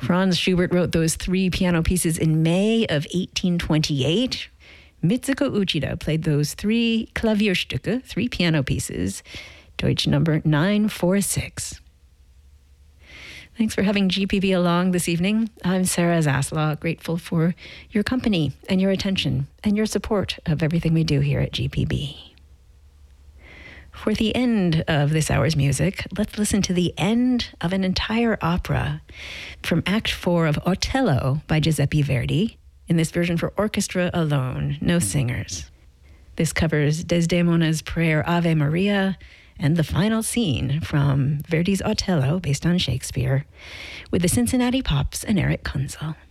Franz Schubert wrote those 3 piano pieces in May of 1828. Mitsuko Uchida played those 3 Klavierstücke, 3 piano pieces, Deutsch number 946. Thanks for having GPB along this evening. I'm Sarah Zaslaw, grateful for your company and your attention and your support of everything we do here at GPB. For the end of this hour's music, let's listen to the end of an entire opera from Act 4 of Otello by Giuseppe Verdi, in this version for orchestra alone, no singers. This covers Desdemona's prayer Ave Maria and the final scene from Verdi's Otello, based on Shakespeare, with the Cincinnati Pops and Eric Kunzel.